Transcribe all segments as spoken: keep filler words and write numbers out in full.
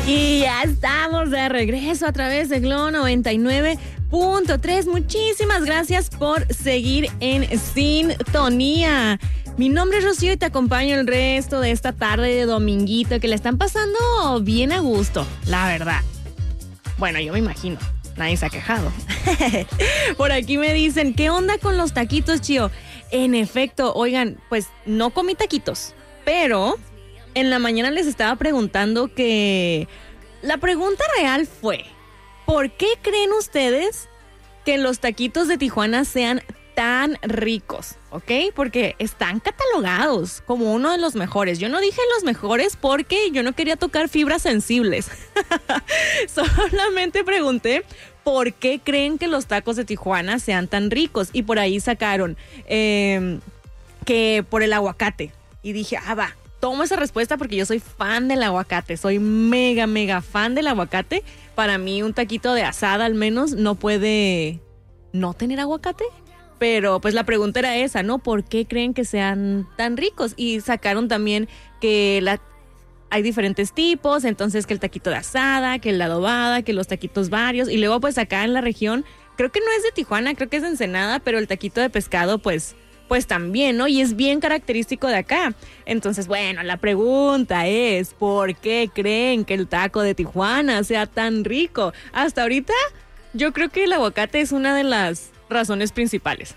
Y ya estamos de regreso a través de Globo noventa y nueve punto tres. Muchísimas gracias por seguir en sintonía. Mi nombre es Rocío y te acompaño el resto de esta tarde de dominguito que le están pasando bien a gusto, la verdad. Bueno, yo me imagino. Nadie se ha quejado. Por aquí me dicen, ¿qué onda con los taquitos, Chío? En efecto, oigan, pues no comí taquitos, pero en la mañana les estaba preguntando que la pregunta real fue, ¿por qué creen ustedes que los taquitos de Tijuana sean tan ricos? ¿Ok? Porque están catalogados como uno de los mejores. Yo no dije los mejores porque yo no quería tocar fibras sensibles. Solamente pregunté por qué creen que los tacos de Tijuana sean tan ricos. Y por ahí sacaron eh, que por el aguacate. Y dije, ah, va, tomo esa respuesta porque yo soy fan del aguacate. Soy mega, mega fan del aguacate. Para mí un taquito de asada al menos no puede no tener aguacate. Pero pues la pregunta era esa, ¿no? ¿Por qué creen que sean tan ricos? Y sacaron también que la, hay diferentes tipos, entonces que el taquito de asada, que la adobada, que los taquitos varios. Y luego pues acá en la región, creo que no es de Tijuana, creo que es de Ensenada, pero el taquito de pescado pues, pues también, ¿no? Y es bien característico de acá. Entonces, bueno, la pregunta es, ¿por qué creen que el taco de Tijuana sea tan rico? Hasta ahorita, yo creo que el aguacate es una de las razones principales.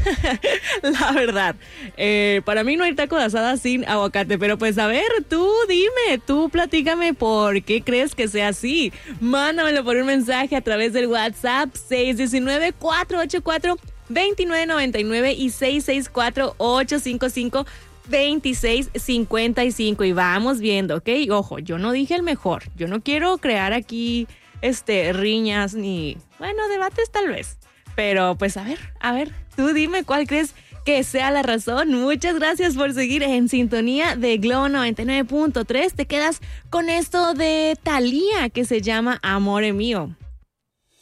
La verdad, eh, para mí no hay taco de asada sin aguacate, pero pues a ver, tú dime, tú platícame por qué crees que sea así. Mándamelo por un mensaje a través del WhatsApp seis uno nueve, cuatro ocho cuatro, dos nueve nueve nueve y seis seis cuatro, ocho cinco cinco, dos seis cinco cinco y vamos viendo, ¿ok? Ojo, yo no dije el mejor, yo no quiero crear aquí este riñas ni, bueno, debates tal vez. Pero pues a ver, a ver, tú dime cuál crees que sea la razón. Muchas gracias por seguir en sintonía de Globo noventa y nueve punto tres. Te quedas con esto de Thalía que se llama Amore Mío.